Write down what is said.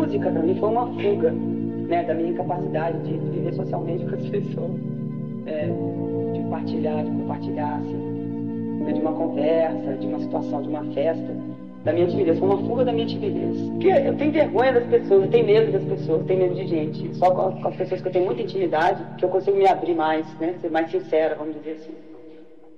música para mim foi uma fuga, né, da minha incapacidade de viver socialmente com as pessoas, de compartilhar, assim, né, de uma conversa, de uma situação, de uma festa, da minha timidez. Foi uma fuga da minha timidez. Porque eu tenho vergonha das pessoas, eu tenho medo das pessoas, eu tenho medo de gente. Só com as pessoas que eu tenho muita intimidade que eu consigo me abrir mais, né, ser mais sincera, vamos dizer assim.